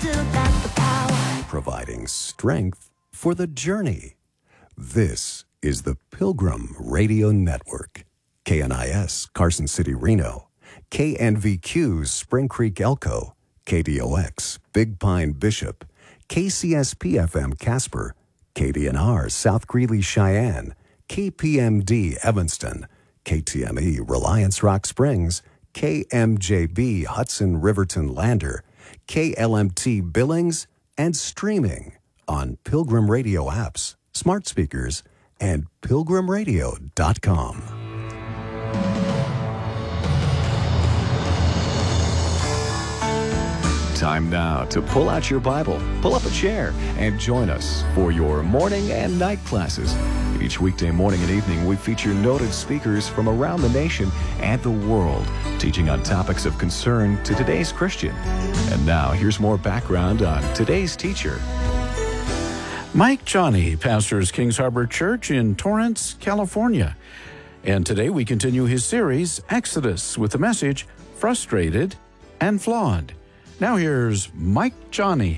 still got the power. Providing strength for the journey. This is the Pilgrim Radio Network. KNIS, Carson City, Reno. KNVQ, Spring Creek, Elko. KDOX, Big Pine, Bishop. KCSP-FM, Casper. KDNR, South Greeley, Cheyenne. KPMD, Evanston. KTME, Reliance Rock Springs. KMJB, Hudson, Riverton, Lander. KLMT, Billings, and streaming on Pilgrim Radio apps, smart speakers, and pilgrimradio.com. Time now to pull out your Bible, pull up a chair, and join us for your morning and night classes. Each weekday morning and evening, we feature noted speakers from around the nation and the world, teaching on topics of concern to today's Christian. And now, here's more background on today's teacher. Mike Johnny pastors Kings Harbor Church in Torrance, California. And today we continue his series, Exodus, with the message, Frustrated and Flawed. Now here's Mike Johnny.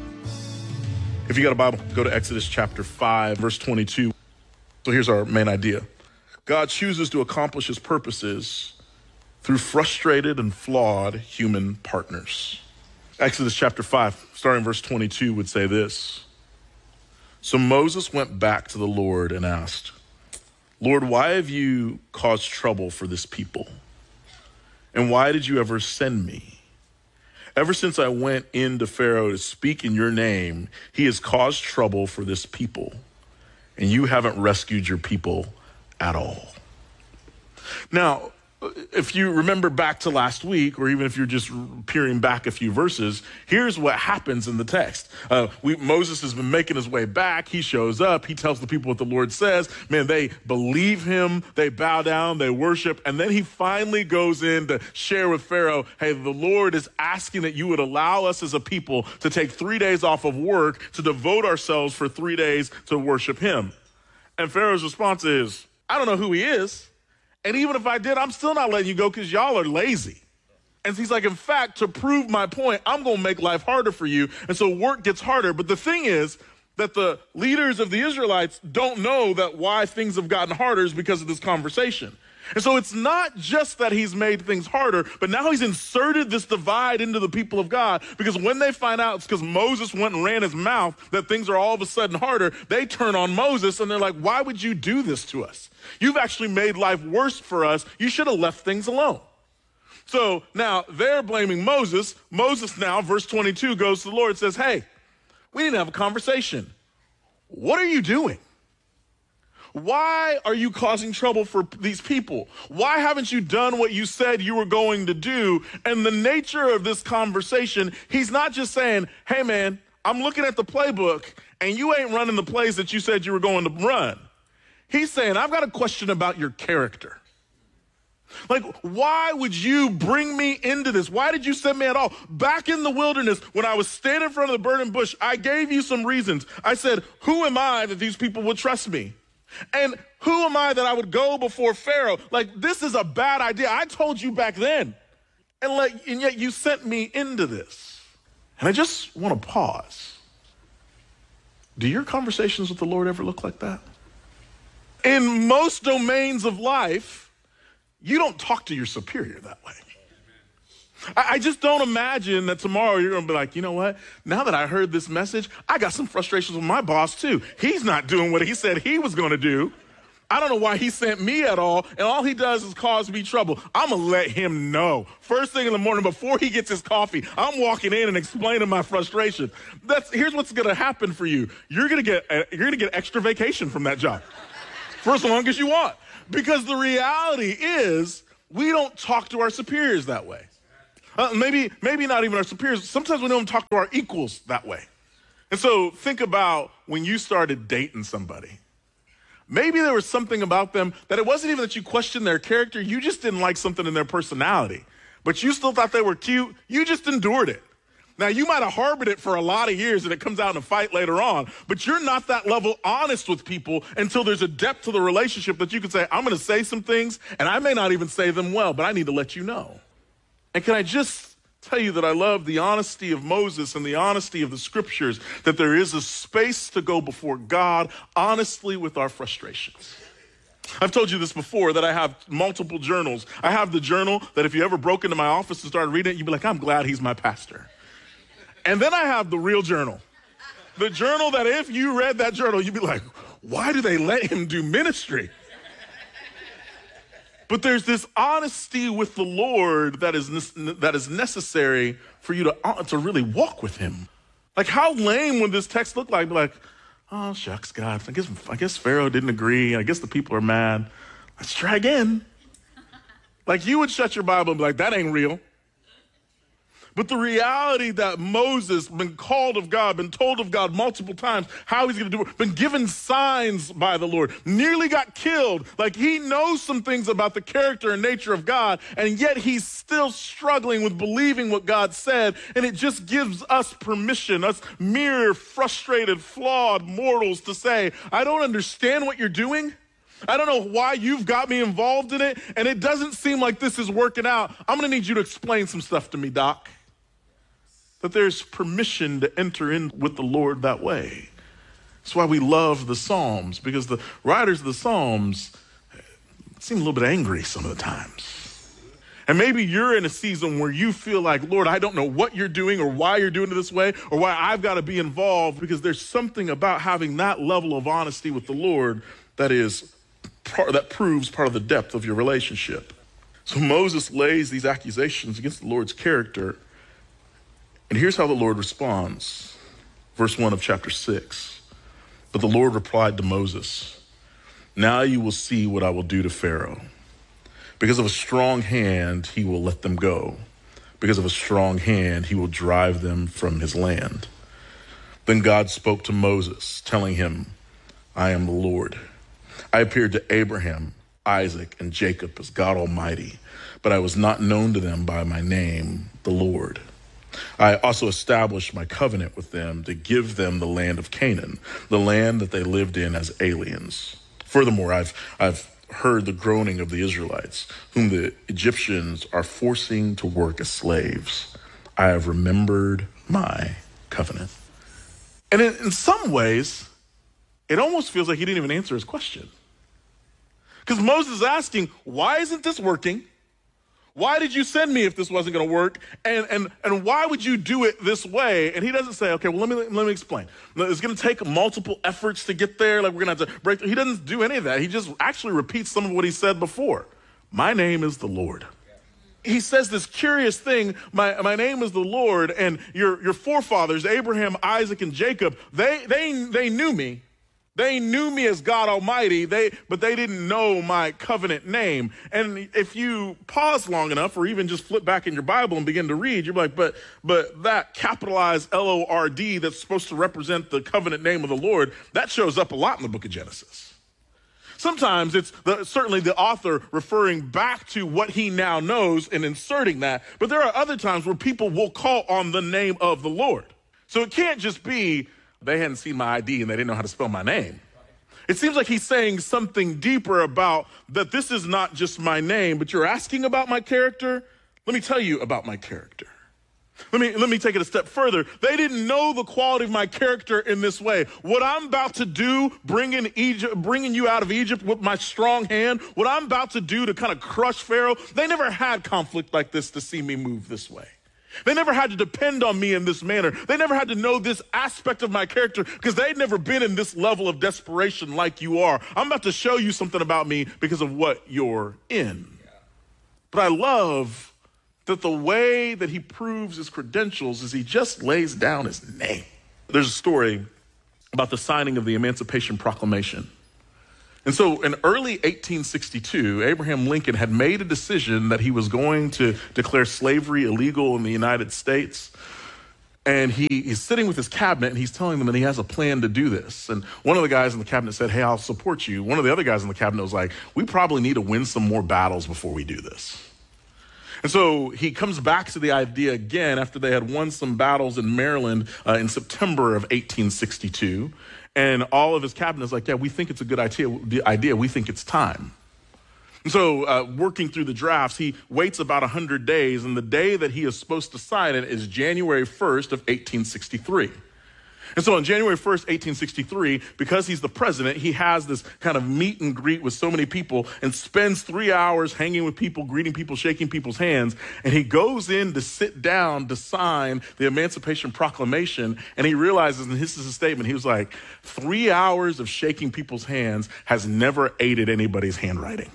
If you got a Bible, go to Exodus chapter 5, verse 22. So here's our main idea. God chooses to accomplish his purposes through frustrated and flawed human partners. Exodus chapter 5, starting verse 22, would say this. So Moses went back to the Lord and asked, Lord, why have you caused trouble for this people? And why did you ever send me? Ever since I went into Pharaoh to speak in your name, he has caused trouble for this people, and you haven't rescued your people at all. Now, if you remember back to last week, or even if you're just peering back a few verses, here's what happens in the text. Moses has been making his way back. He shows up. He tells the people what the Lord says. Man, they believe him. They bow down. They worship. And then he finally goes in to share with Pharaoh, hey, the Lord is asking that you would allow us as a people to take 3 days off of work to devote ourselves for 3 days to worship him. And Pharaoh's response is, I don't know who he is. And even if I did, I'm still not letting you go because y'all are lazy. And he's like, in fact, to prove my point, I'm going to make life harder for you. And so work gets harder. But the thing is that the leaders of the Israelites don't know that why things have gotten harder is because of this conversation. And so it's not just that he's made things harder, but now he's inserted this divide into the people of God, because when they find out it's because Moses went and ran his mouth that things are all of a sudden harder, they turn on Moses and they're like, why would you do this to us? You've actually made life worse for us. You should have left things alone. So now they're blaming Moses. Moses now, verse 22, goes to the Lord and says, hey, we need to have a conversation. What are you doing? Why are you causing trouble for these people? Why haven't you done what you said you were going to do? And the nature of this conversation, he's not just saying, hey, man, I'm looking at the playbook and you ain't running the plays that you said you were going to run. He's saying, I've got a question about your character. Like, why would you bring me into this? Why did you send me at all? Back in the wilderness, when I was standing in front of the burning bush, I gave you some reasons. I said, who am I that these people would trust me? And who am I that I would go before Pharaoh? Like, this is a bad idea. I told you back then. And yet you sent me into this. And I just want to pause. Do your conversations with the Lord ever look like that? In most domains of life, you don't talk to your superior that way. I just don't imagine that tomorrow you're going to be like, you know what? Now that I heard this message, I got some frustrations with my boss too. He's not doing what he said he was going to do. I don't know why he sent me at all, and all he does is cause me trouble. I'm going to let him know. First thing in the morning, before he gets his coffee, I'm walking in and explaining my frustration. Here's what's going to happen for you. You're going to get extra vacation from that job for as long as you want. Because the reality is we don't talk to our superiors that way. Maybe not even our superiors. Sometimes we don't talk to our equals that way. And so think about when you started dating somebody. Maybe there was something about them that it wasn't even that you questioned their character. You just didn't like something in their personality. But you still thought they were cute. You just endured it. Now, you might have harbored it for a lot of years and it comes out in a fight later on, but you're not that level honest with people until there's a depth to the relationship that you can say, I'm going to say some things and I may not even say them well, but I need to let you know. And can I just tell you that I love the honesty of Moses and the honesty of the scriptures, that there is a space to go before God honestly with our frustrations. I've told you this before, that I have multiple journals. I have the journal that if you ever broke into my office and started reading it, you'd be like, I'm glad he's my pastor. And then I have the real journal. The journal that if you read that journal, you'd be like, why do they let him do ministry? But there's this honesty with the Lord that is necessary for you to really walk with him. Like, how lame would this text look like? Be like, oh, shucks, God, I guess Pharaoh didn't agree. I guess the people are mad. Let's try again. Like, you would shut your Bible and be like, that ain't real. But the reality that Moses been called of God, been told of God multiple times how he's going to do it, been given signs by the Lord, nearly got killed. Like, he knows some things about the character and nature of God, and yet he's still struggling with believing what God said. And it just gives us permission, us mere frustrated, flawed mortals, to say, I don't understand what you're doing. I don't know why you've got me involved in it, and it doesn't seem like this is working out. I'm going to need you to explain some stuff to me, Doc. That there's permission to enter in with the Lord that way. That's why we love the Psalms, because the writers of the Psalms seem a little bit angry some of the times. And maybe you're in a season where you feel like, Lord, I don't know what you're doing or why you're doing it this way or why I've got to be involved, because there's something about having that level of honesty with the Lord that proves part of the depth of your relationship. So Moses lays these accusations against the Lord's character. And here's how the Lord responds. Verse 1 of chapter 6. But the Lord replied to Moses, now you will see what I will do to Pharaoh. Because of a strong hand, he will let them go. Because of a strong hand, he will drive them from his land. Then God spoke to Moses, telling him, I am the Lord. I appeared to Abraham, Isaac, and Jacob as God Almighty, but I was not known to them by my name, the Lord. I also established my covenant with them to give them the land of Canaan, the land that they lived in as aliens. Furthermore, I've heard the groaning of the Israelites, whom the Egyptians are forcing to work as slaves. I have remembered my covenant. And in some ways, it almost feels like he didn't even answer his question. Because Moses is asking, why isn't this working? Why did you send me if this wasn't going to work? And why would you do it this way? And he doesn't say, okay, well, let me explain. It's going to take multiple efforts to get there. Like, we're going to have to break through. He doesn't do any of that. He just actually repeats some of what he said before. My name is the Lord. He says this curious thing, my name is the Lord, and your forefathers, Abraham, Isaac, and Jacob, they knew me. They knew me as God Almighty, but they didn't know my covenant name. And if you pause long enough, or even just flip back in your Bible and begin to read, you're like, but that capitalized L-O-R-D that's supposed to represent the covenant name of the Lord, that shows up a lot in the book of Genesis. Sometimes it's certainly the author referring back to what he now knows and inserting that. But there are other times where people will call on the name of the Lord. So it can't just be they hadn't seen my ID and they didn't know how to spell my name. It seems like he's saying something deeper about that this is not just my name, but you're asking about my character. Let me tell you about my character. Let me take it a step further. They didn't know the quality of my character in this way. What I'm about to do, bringing you out of Egypt with my strong hand, what I'm about to do to kind of crush Pharaoh, they never had conflict like this to see me move this way. They never had to depend on me in this manner. They never had to know this aspect of my character because they'd never been in this level of desperation like you are. I'm about to show you something about me because of what you're in. But I love that the way that he proves his credentials is he just lays down his name. There's a story about the signing of the Emancipation Proclamation. And so in early 1862, Abraham Lincoln had made a decision that he was going to declare slavery illegal in the United States. And he's sitting with his cabinet and he's telling them that he has a plan to do this. And one of the guys in the cabinet said, hey, I'll support you. One of the other guys in the cabinet was like, we probably need to win some more battles before we do this. And so he comes back to the idea again after they had won some battles in Maryland in September of 1862. And all of his cabinet is like, yeah, we think it's a good idea. We think it's time. And so working through the drafts, he waits about 100 days, and the day that he is supposed to sign it is January 1st of 1863. And so on January 1st, 1863, because he's the president, he has this kind of meet and greet with so many people and spends 3 hours hanging with people, greeting people, shaking people's hands. And he goes in to sit down to sign the Emancipation Proclamation. And he realizes, and this is his statement, he was like, 3 hours of shaking people's hands has never aided anybody's handwriting.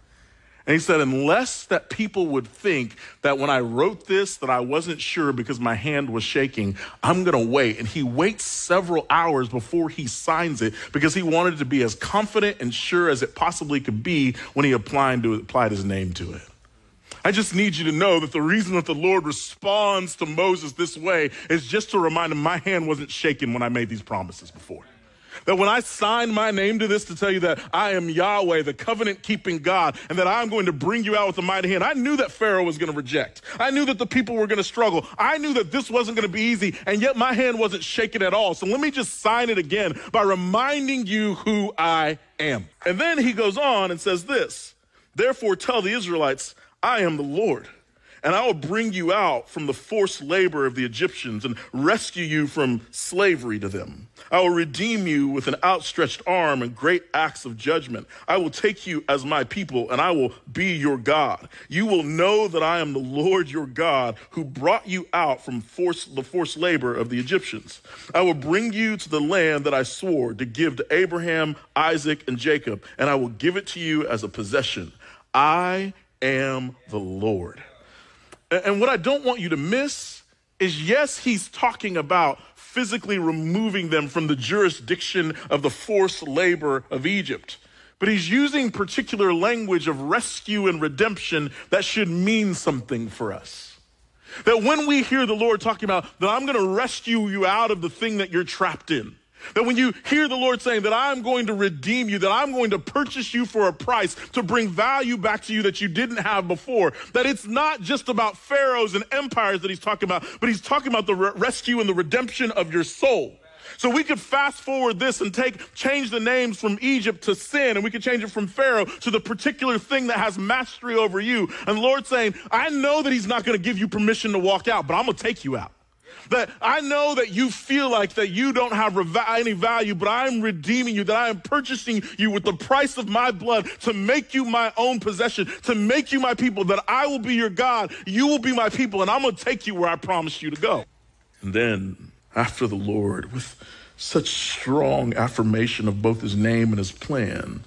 And he said, unless that people would think that when I wrote this that I wasn't sure because my hand was shaking, I'm going to wait. And he waits several hours before he signs it because he wanted to be as confident and sure as it possibly could be when he applied his name to it. I just need you to know that the reason that the Lord responds to Moses this way is just to remind him my hand wasn't shaking when I made these promises before. That when I signed my name to this to tell you that I am Yahweh, the covenant-keeping God, and that I'm going to bring you out with a mighty hand, I knew that Pharaoh was going to reject. I knew that the people were going to struggle. I knew that this wasn't going to be easy, and yet my hand wasn't shaking at all. So let me just sign it again by reminding you who I am. And then he goes on and says this, therefore tell the Israelites, I am the Lord. And I will bring you out from the forced labor of the Egyptians and rescue you from slavery to them. I will redeem you with an outstretched arm and great acts of judgment. I will take you as my people, and I will be your God. You will know that I am the Lord your God who brought you out from the forced labor of the Egyptians. I will bring you to the land that I swore to give to Abraham, Isaac, and Jacob, and I will give it to you as a possession. I am the Lord. And what I don't want you to miss is, yes, he's talking about physically removing them from the jurisdiction of the forced labor of Egypt. But he's using particular language of rescue and redemption that should mean something for us. That when we hear the Lord talking about that I'm going to rescue you out of the thing that you're trapped in, that when you hear the Lord saying that I'm going to redeem you, that I'm going to purchase you for a price to bring value back to you that you didn't have before, that it's not just about pharaohs and empires that he's talking about, but he's talking about the rescue and the redemption of your soul. So we could fast forward this and change the names from Egypt to sin, and we could change it from Pharaoh to the particular thing that has mastery over you. And the Lord's saying, I know that he's not going to give you permission to walk out, but I'm going to take you out. That I know that you feel like that you don't have any value, but I'm redeeming you, that I am purchasing you with the price of my blood to make you my own possession, to make you my people, that I will be your God, you will be my people, and I'm going to take you where I promised you to go. And then after the Lord, with such strong affirmation of both his name and his plan,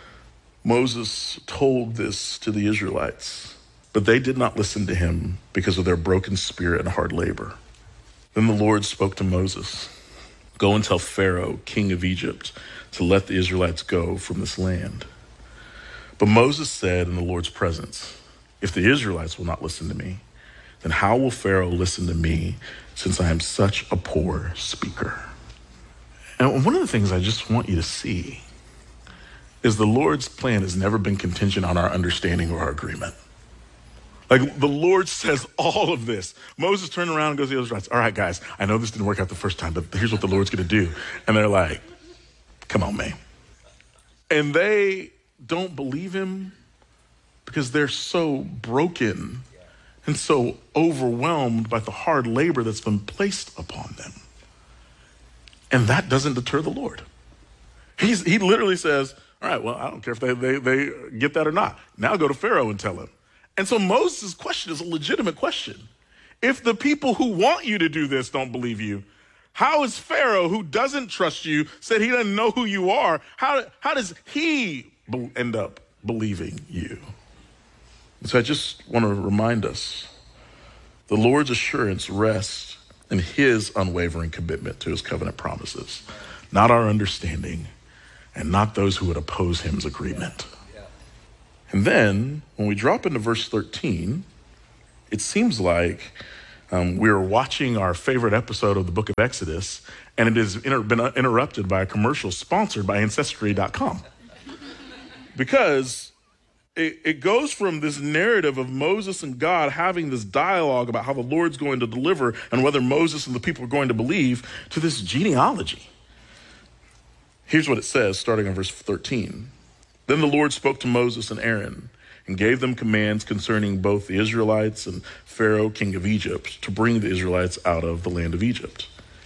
Moses told this to the Israelites, but they did not listen to him because of their broken spirit and hard labor. Then the Lord spoke to Moses, go and tell Pharaoh, king of Egypt, to let the Israelites go from this land. But Moses said in the Lord's presence, if the Israelites will not listen to me, then how will Pharaoh listen to me since I am such a poor speaker? And one of the things I just want you to see is the Lord's plan has never been contingent on our understanding or our agreement. Like the Lord says all of this. Moses turned around and goes to the Israelites, all right, guys, I know this didn't work out the first time, but here's what the Lord's going to do. And they're like, come on, man. And they don't believe him because they're so broken and so overwhelmed by the hard labor that's been placed upon them. And that doesn't deter the Lord. He literally says, all right, well, I don't care if they get that or not. Now go to Pharaoh and tell him. And so Moses' question is a legitimate question. If the people who want you to do this don't believe you, how is Pharaoh, who doesn't trust you, said he doesn't know who you are, how does he end up believing you? And so I just want to remind us, the Lord's assurance rests in his unwavering commitment to his covenant promises, not our understanding and not those who would oppose him's agreement. And then when we drop into verse 13, it seems like we're watching our favorite episode of the book of Exodus, and it has been interrupted by a commercial sponsored by Ancestry.com. Because it goes from this narrative of Moses and God having this dialogue about how the Lord's going to deliver and whether Moses and the people are going to believe to this genealogy. Here's what it says, starting in verse 13. Then the Lord spoke to Moses and Aaron and gave them commands concerning both the Israelites and Pharaoh, king of Egypt, to bring the Israelites out of the land of Egypt.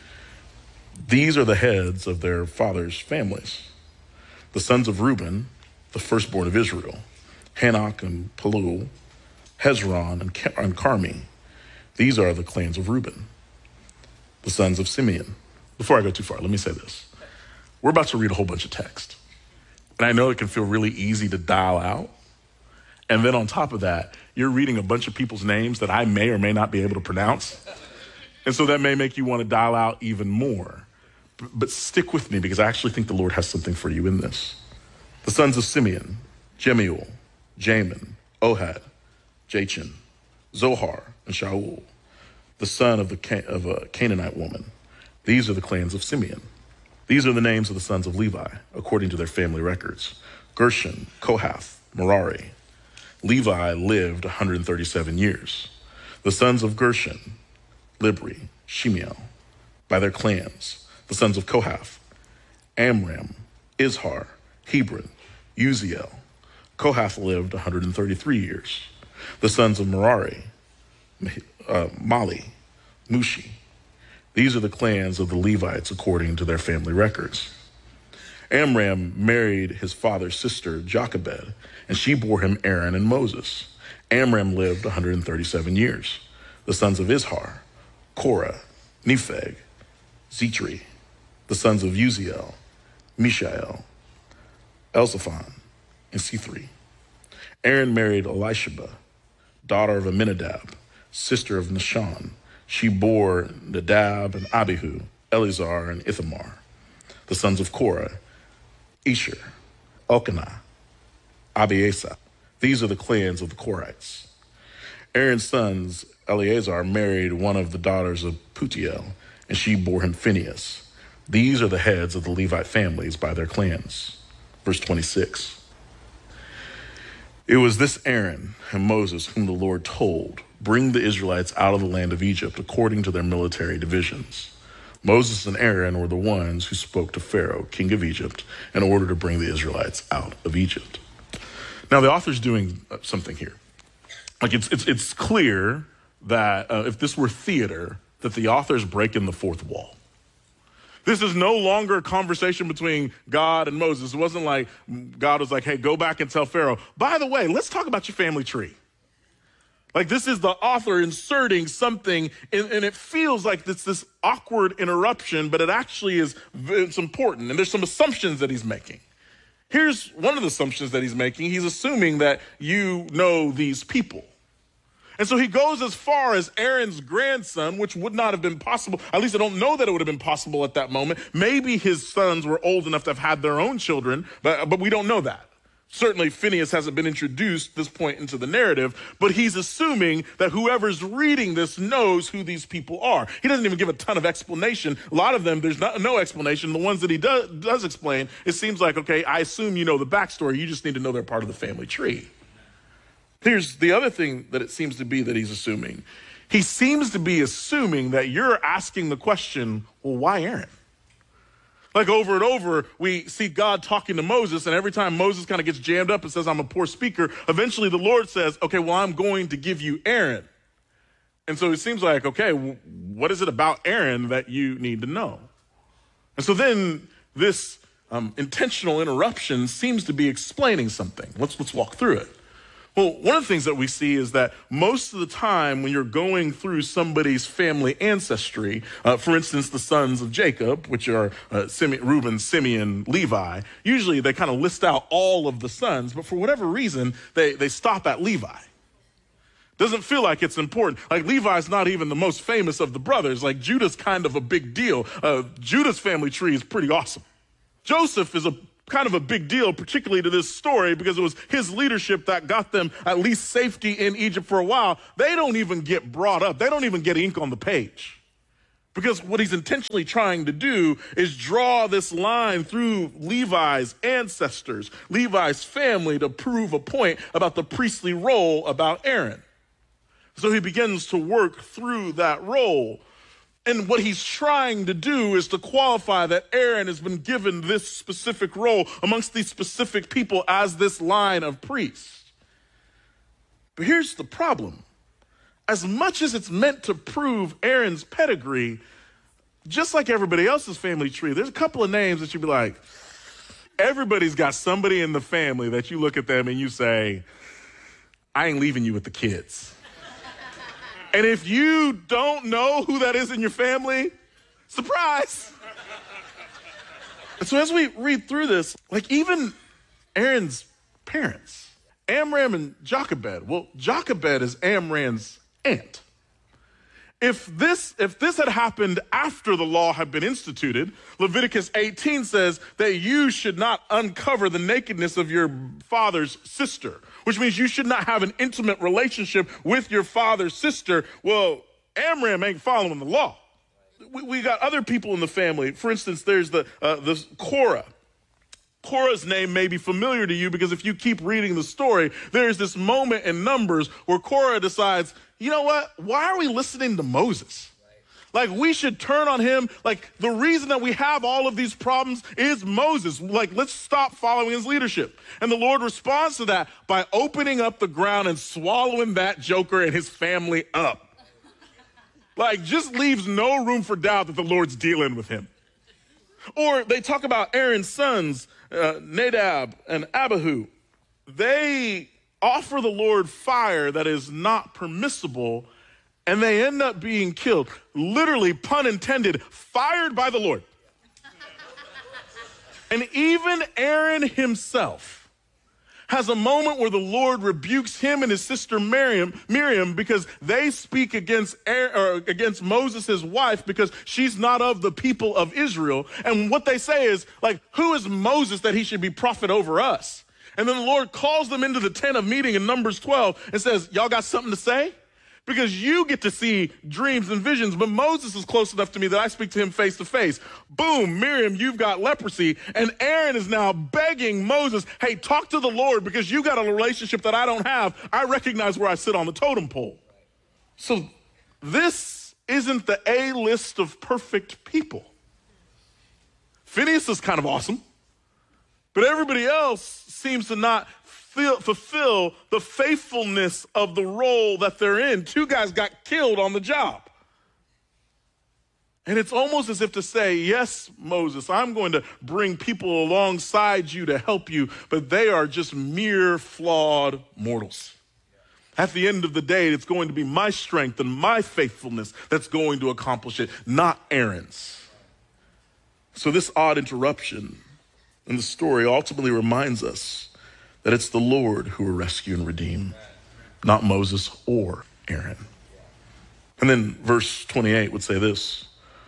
These are the heads of their fathers' families. The sons of Reuben, the firstborn of Israel, Hanok and Palul, Hezron and Carmi. These are the clans of Reuben. The sons of Simeon. Before I go too far, let me say this. We're about to read a whole bunch of text. And I know it can feel really easy to dial out. And then on top of that, you're reading a bunch of people's names that I may or may not be able to pronounce. And so that may make you want to dial out even more. But stick with me, because I actually think the Lord has something for you in this. The sons of Simeon, Jemuel, Jamin, Ohad, Jachin, Zohar, and Shaul, the son of a Canaanite woman. These are the clans of Simeon. These are the names of the sons of Levi, according to their family records: Gershon, Kohath, Merari. Levi lived 137 years. The sons of Gershon, Libri, Shimei, by their clans. The sons of Kohath, Amram, Izhar, Hebron, Uziel. Kohath lived 133 years. The sons of Merari, Mali, Mushi. These are the clans of the Levites according to their family records. Amram married his father's sister, Jochebed, and she bore him Aaron and Moses. Amram lived 137 years. The sons of Izhar, Korah, Nepheg, Zitri. The sons of Uziel, Mishael, Elzaphan, and Sithri. Aaron married Elisheba, daughter of Aminadab, sister of Nahshon. She bore Nadab and Abihu, Eleazar and Ithamar. The sons of Korah, Isher, Elkanah, Abiasaph. These are the clans of the Korites. Aaron's sons, Eleazar, married one of the daughters of Putiel, and she bore him Phinehas. These are the heads of the Levite families by their clans. Verse 26. It was this Aaron and Moses whom the Lord told, bring the Israelites out of the land of Egypt according to their military divisions. Moses and Aaron were the ones who spoke to Pharaoh, king of Egypt, in order to bring the Israelites out of Egypt. Now, the author's doing something here. Like it's clear that if this were theater, that the author's breaking the fourth wall. This is no longer a conversation between God and Moses. It wasn't like God was like, hey, go back and tell Pharaoh, by the way, let's talk about your family tree. Like, this is the author inserting something, and it feels like it's this awkward interruption, but it actually is, it's important. And there's some assumptions that he's making. Here's one of the assumptions that he's making. He's assuming that you know these people. And so he goes as far as Aaron's grandson, which would not have been possible. At least I don't know that it would have been possible at that moment. Maybe his sons were old enough to have had their own children, but we don't know that. Certainly Phinehas hasn't been introduced at this point into the narrative, but he's assuming that whoever's reading this knows who these people are. He doesn't even give a ton of explanation. A lot of them, there's no explanation. The ones that he does explain, it seems like, okay, I assume you know the backstory. You just need to know they're part of the family tree. Here's the other thing that it seems to be that he's assuming. He seems to be assuming that you're asking the question, well, why Aaron? Like over and over, we see God talking to Moses, and every time Moses kind of gets jammed up and says, I'm a poor speaker, eventually the Lord says, okay, well, I'm going to give you Aaron. And so it seems like, okay, what is it about Aaron that you need to know? And so then this intentional interruption seems to be explaining something. Let's walk through it. Well, one of the things that we see is that most of the time when you're going through somebody's family ancestry, for instance, the sons of Jacob, which are Reuben, Simeon, Levi, usually they kind of list out all of the sons, but for whatever reason, they stop at Levi. Doesn't feel like it's important. Like Levi's not even the most famous of the brothers. Like Judah's kind of a big deal. Judah's family tree is pretty awesome. Joseph is kind of a big deal, particularly to this story, because it was his leadership that got them at least safety in Egypt for a while. They don't even get brought up. They don't even get ink on the page. Because what he's intentionally trying to do is draw this line through Levi's ancestors, Levi's family, to prove a point about the priestly role about Aaron. So he begins to work through that role. And what he's trying to do is to qualify that Aaron has been given this specific role amongst these specific people as this line of priests. But here's the problem. As much as it's meant to prove Aaron's pedigree, just like everybody else's family tree, there's a couple of names that you'd be like, everybody's got somebody in the family that you look at them and you say, I ain't leaving you with the kids. And if you don't know who that is in your family, surprise. And so as we read through this, like even Aaron's parents, Amram and Jochebed. Well, Jochebed is Amram's aunt. If this had happened after the law had been instituted, Leviticus 18 says that you should not uncover the nakedness of your father's sister, which means you should not have an intimate relationship with your father's sister. Well, Amram ain't following the law. We got other people in the family. For instance, there's the Korah. Korah's name may be familiar to you because if you keep reading the story, there's this moment in Numbers where Korah decides, you know what? Why are we listening to Moses? Like, we should turn on him. Like, the reason that we have all of these problems is Moses. Like, let's stop following his leadership. And the Lord responds to that by opening up the ground and swallowing that joker and his family up. Like, just leaves no room for doubt that the Lord's dealing with him. Or they talk about Aaron's sons, Nadab and Abihu. They offer the Lord fire that is not permissible, and they end up being killed. Literally, pun intended, fired by the Lord. And even Aaron himself has a moment where the Lord rebukes him and his sister Miriam because they speak against Moses, his wife, because she's not of the people of Israel. And what they say is, like, who is Moses that he should be prophet over us? And then the Lord calls them into the tent of meeting in Numbers 12 and says, y'all got something to say? Because you get to see dreams and visions, but Moses is close enough to me that I speak to him face to face. Boom, Miriam, you've got leprosy. And Aaron is now begging Moses, hey, talk to the Lord because you got a relationship that I don't have. I recognize where I sit on the totem pole. So this isn't the A list of perfect people. Phinehas is kind of awesome, but everybody else seems to not fulfill the faithfulness of the role that they're in. Two guys got killed on the job. And it's almost as if to say, yes, Moses, I'm going to bring people alongside you to help you, but they are just mere flawed mortals. At the end of the day, it's going to be my strength and my faithfulness that's going to accomplish it, not Aaron's. So this odd interruption in the story ultimately reminds us that it's the Lord who will rescue and redeem, not Moses or Aaron. And then verse 28 would say this: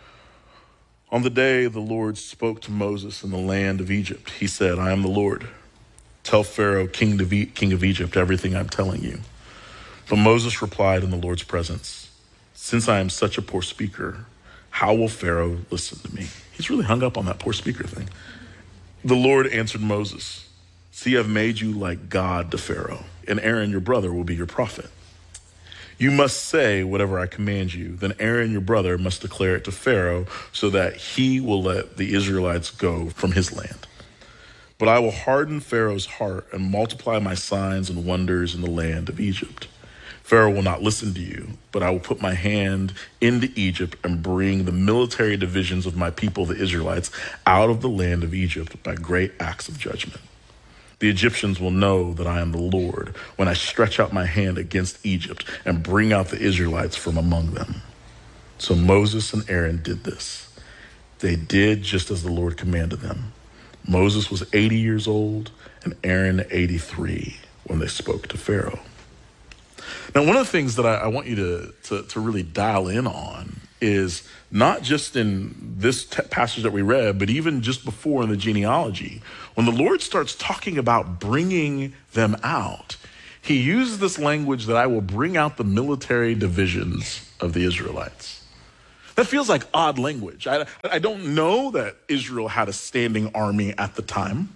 on the day the Lord spoke to Moses in the land of Egypt, he said, I am the Lord. Tell Pharaoh, king of Egypt, everything I'm telling you. But Moses replied in the Lord's presence, since I am such a poor speaker, how will Pharaoh listen to me? He's really hung up on that poor speaker thing. The Lord answered Moses, see, I've made you like God to Pharaoh, and Aaron, your brother, will be your prophet. You must say whatever I command you. Then Aaron, your brother, must declare it to Pharaoh so that he will let the Israelites go from his land. But I will harden Pharaoh's heart and multiply my signs and wonders in the land of Egypt. Pharaoh will not listen to you, but I will put my hand into Egypt and bring the military divisions of my people, the Israelites, out of the land of Egypt by great acts of judgment. The Egyptians will know that I am the Lord when I stretch out my hand against Egypt and bring out the Israelites from among them. So Moses and Aaron did this. They did just as the Lord commanded them. Moses was 80 years old and Aaron 83 when they spoke to Pharaoh. Now, one of the things that I want you to really dial in on is not just in this passage that we read, but even just before in the genealogy. When the Lord starts talking about bringing them out, he uses this language that I will bring out the military divisions of the Israelites. That feels like odd language. I don't know that Israel had a standing army at the time.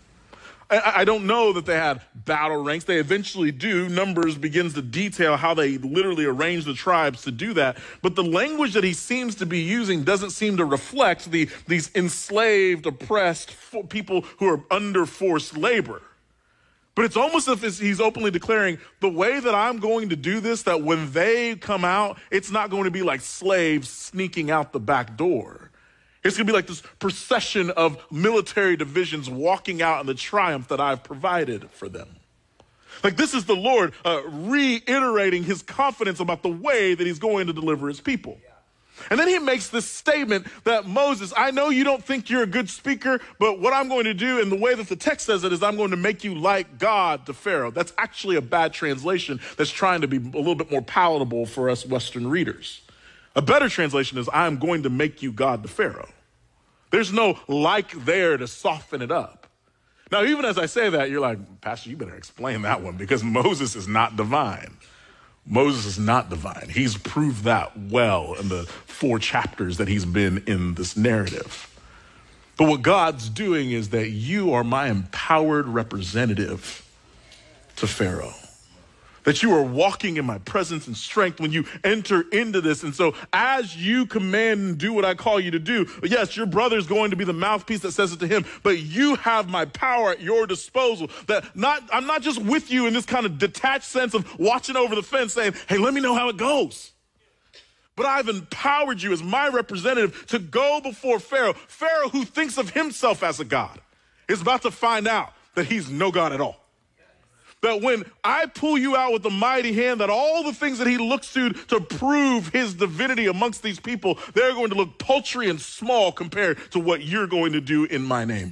I don't know that they had battle ranks. They eventually do. Numbers begins to detail how they literally arrange the tribes to do that. But the language that he seems to be using doesn't seem to reflect these enslaved, oppressed people who are under forced labor. But it's almost as if he's openly declaring the way that I'm going to do this, that when they come out, it's not going to be like slaves sneaking out the back door. It's going to be like this procession of military divisions walking out in the triumph that I've provided for them. Like this is the Lord reiterating his confidence about the way that he's going to deliver his people. And then he makes this statement that Moses, I know you don't think you're a good speaker, but what I'm going to do, and the way that the text says it, is I'm going to make you like God to Pharaoh. That's actually a bad translation that's trying to be a little bit more palatable for us Western readers. A better translation is I'm going to make you God to Pharaoh. There's no like there to soften it up. Now, even as I say that, you're like, Pastor, you better explain that one because Moses is not divine. Moses is not divine. He's proved that well in the 4 chapters that he's been in this narrative. But what God's doing is that you are my empowered representative to Pharaoh. That you are walking in my presence and strength when you enter into this. And so as you command and do what I call you to do, yes, your brother's going to be the mouthpiece that says it to him, but you have my power at your disposal. I'm not just with you in this kind of detached sense of watching over the fence saying, hey, let me know how it goes. But I've empowered you as my representative to go before Pharaoh. Pharaoh, who thinks of himself as a god, is about to find out that he's no god at all. That when I pull you out with a mighty hand, that all the things that he looks to prove his divinity amongst these people, they're going to look paltry and small compared to what you're going to do in my name.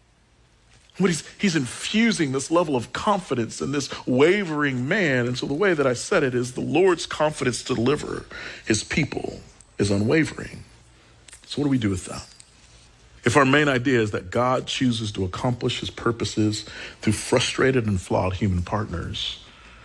But he's infusing this level of confidence in this wavering man. And so the way that I said it is the Lord's confidence to deliver his people is unwavering. So what do we do with that? If our main idea is that God chooses to accomplish his purposes through frustrated and flawed human partners,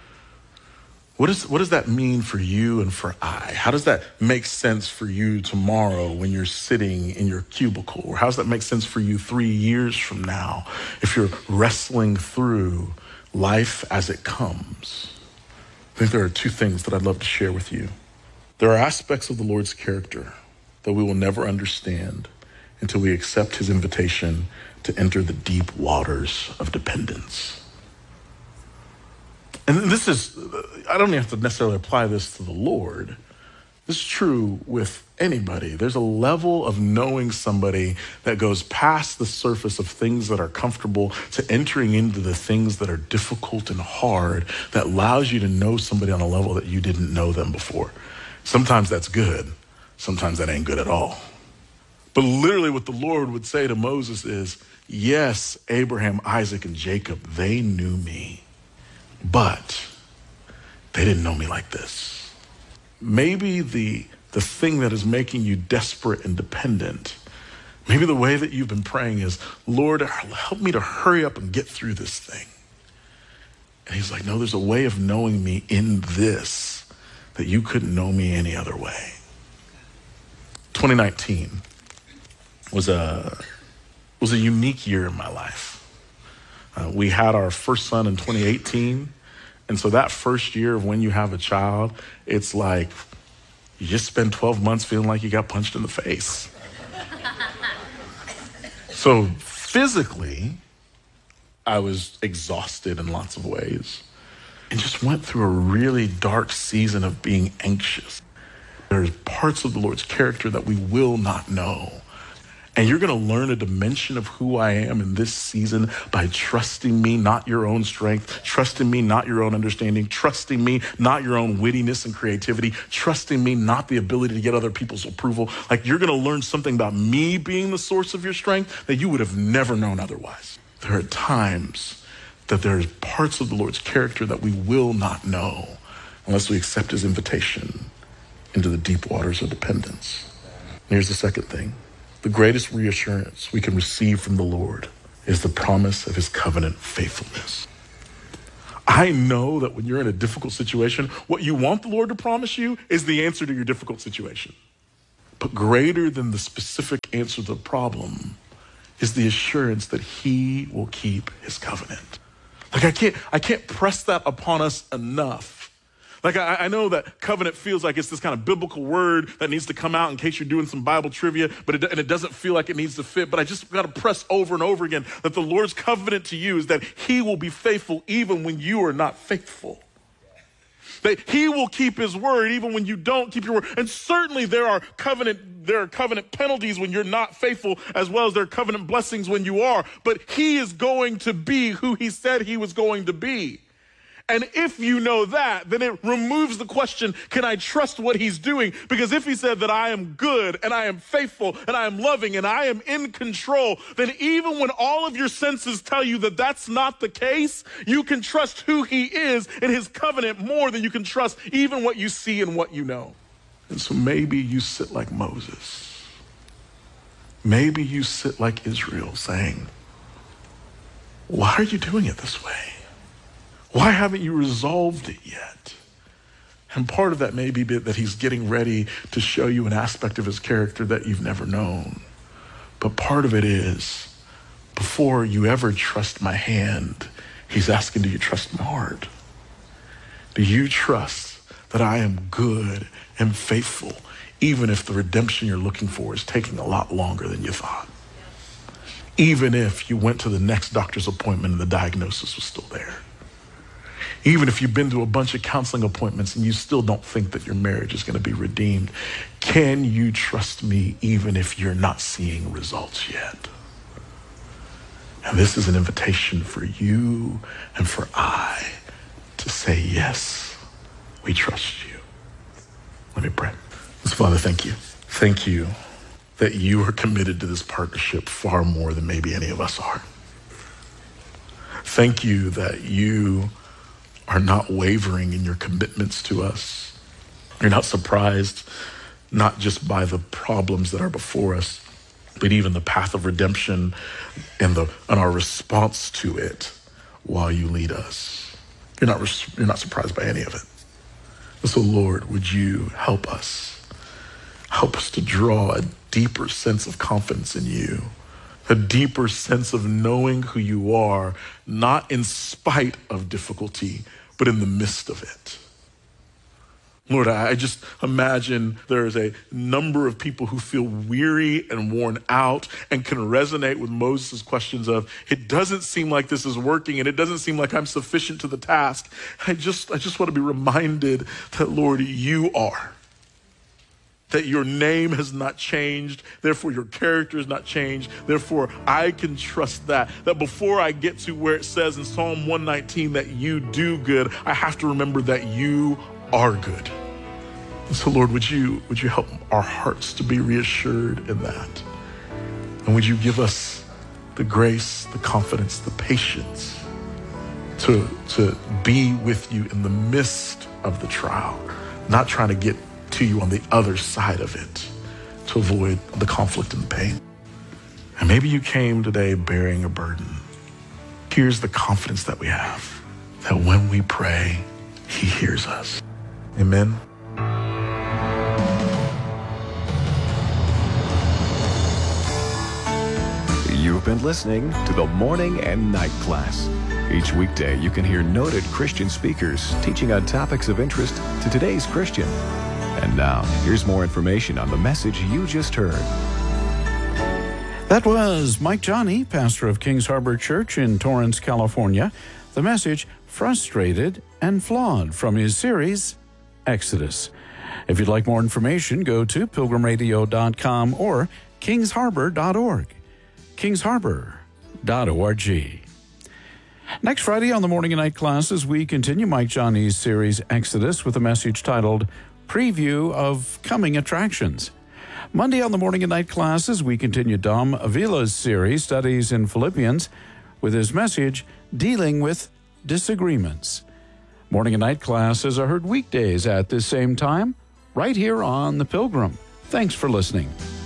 what does that mean for you and for I? How does that make sense for you tomorrow when you're sitting in your cubicle? Or how does that make sense for you 3 years from now if you're wrestling through life as it comes? I think there are 2 things that I'd love to share with you. There are aspects of the Lord's character that we will never understand until we accept his invitation to enter the deep waters of dependence. And this is, I don't even have to necessarily apply this to the Lord. This is true with anybody. There's a level of knowing somebody that goes past the surface of things that are comfortable to entering into the things that are difficult and hard that allows you to know somebody on a level that you didn't know them before. Sometimes that's good. Sometimes that ain't good at all. But literally what the Lord would say to Moses is, yes, Abraham, Isaac, and Jacob, they knew me, but they didn't know me like this. Maybe the thing that is making you desperate and dependent, maybe the way that you've been praying is, Lord, help me to hurry up and get through this thing. And he's like, no, there's a way of knowing me in this that you couldn't know me any other way. 2019. was a unique year in my life. We had our first son in 2018. And so that first year of when you have a child, it's like you just spend 12 months feeling like you got punched in the face. So physically, I was exhausted in lots of ways and just went through a really dark season of being anxious. There's parts of the Lord's character that we will not know. And you're going to learn a dimension of who I am in this season by trusting me, not your own strength, trusting me, not your own understanding, trusting me, not your own wittiness and creativity, trusting me, not the ability to get other people's approval. Like you're going to learn something about me being the source of your strength that you would have never known otherwise. There are times that there's parts of the Lord's character that we will not know unless we accept his invitation into the deep waters of dependence. And here's the second thing. The greatest reassurance we can receive from the Lord is the promise of his covenant faithfulness. I know that when you're in a difficult situation, what you want the Lord to promise you is the answer to your difficult situation. But greater than the specific answer to the problem is the assurance that he will keep his covenant. Like I can't press that upon us enough. Like, I know that covenant feels like it's this kind of biblical word that needs to come out in case you're doing some Bible trivia, but it doesn't feel like it needs to fit. But I just got to press over and over again that the Lord's covenant to you is that he will be faithful even when you are not faithful. That he will keep his word even when you don't keep your word. And certainly there are covenant penalties when you're not faithful, as well as there are covenant blessings when you are. But he is going to be who he said he was going to be. And if you know that, then it removes the question, can I trust what he's doing? Because if he said that I am good and I am faithful and I am loving and I am in control, then even when all of your senses tell you that that's not the case, you can trust who he is in his covenant more than you can trust even what you see and what you know. And so maybe you sit like Moses. Maybe you sit like Israel saying, why are you doing it this way? Why haven't you resolved it yet? And part of that may be that he's getting ready to show you an aspect of his character that you've never known. But part of it is, before you ever trust my hand, he's asking, do you trust my heart? Do you trust that I am good and faithful, even if the redemption you're looking for is taking a lot longer than you thought? Even if you went to the next doctor's appointment and the diagnosis was still there? Even if you've been to a bunch of counseling appointments and you still don't think that your marriage is going to be redeemed, can you trust me even if you're not seeing results yet? And this is an invitation for you and for I to say, yes, we trust you. Let me pray. So, Father, thank you. Thank you that you are committed to this partnership far more than maybe any of us are. Thank you that you are not wavering in your commitments to us. You're not surprised, not just by the problems that are before us, but even the path of redemption and our response to it while you lead us. You're not surprised by any of it. And so, Lord, would you help us? Help us to draw a deeper sense of confidence in you, a deeper sense of knowing who you are, not in spite of difficulty, but in the midst of it. Lord, I just imagine there's a number of people who feel weary and worn out and can resonate with Moses' questions of, it doesn't seem like this is working and it doesn't seem like I'm sufficient to the task. I just want to be reminded that, Lord, you are. That your name has not changed, therefore your character has not changed, therefore I can trust that before I get to where it says in Psalm 119 that you do good, I have to remember that you are good. And so, Lord, would you help our hearts to be reassured in that? And would you give us the grace, the confidence, the patience to be with you in the midst of the trial, not trying to get to you on the other side of it to avoid the conflict and the pain. And maybe you came today bearing a burden. Here's the confidence that we have, that when we pray, he hears us. Amen. You've been listening to the Morning and Night Class. Each weekday, you can hear noted Christian speakers teaching on topics of interest to today's Christian. And now, here's more information on the message you just heard. That was Mike Johnny, pastor of Kings Harbor Church in Torrance, California. The message, Frustrated and Flawed, from his series, Exodus. If you'd like more information, go to pilgrimradio.com or kingsharbor.org. kingsharbor.org. Next Friday on the Morning and Night Classes, we continue Mike Johnny's series, Exodus, with a message titled, Preview of Coming Attractions. Monday on the Morning and Night Classes, we continue Dom Avila's series, Studies in Philippians, with his message, Dealing with Disagreements. Morning and Night Classes are heard weekdays at this same time, right here on The Pilgrim. Thanks for listening.